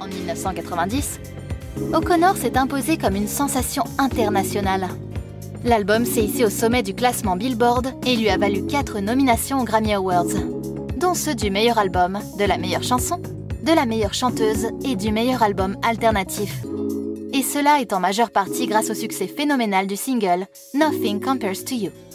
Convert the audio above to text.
En 1990, O'Connor s'est imposé comme une sensation internationale. L'album s'est hissé au sommet du classement Billboard et lui a valu 4 nominations aux Grammy Awards, dont ceux du meilleur album, de la meilleure chanson, de la meilleure chanteuse et du meilleur album alternatif. Et cela est en majeure partie grâce au succès phénoménal du single Nothing Compares to You.